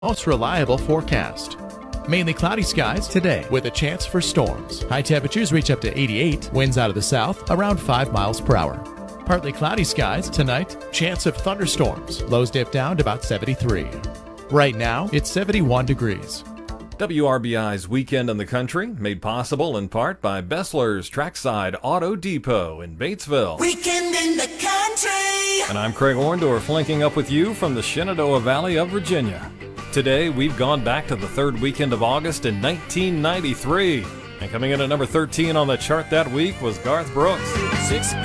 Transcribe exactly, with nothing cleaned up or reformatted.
most reliable forecast. Mainly cloudy skies today with a chance for storms. High temperatures reach up to eighty-eight, winds out of the south around five miles per hour. Partly cloudy skies tonight, chance of thunderstorms. Lows dip down to about seventy-three. Right now, it's seventy-one degrees. W R B I's Weekend in the Country, made possible in part by Bessler's Trackside Auto Depot in Batesville. Weekend in the Country! And I'm Craig Orndorff, linking up with you from the Shenandoah Valley of Virginia. Today, we've gone back to the third weekend of August in nineteen ninety-three. And coming in at number thirteen on the chart that week was Garth Brooks. Six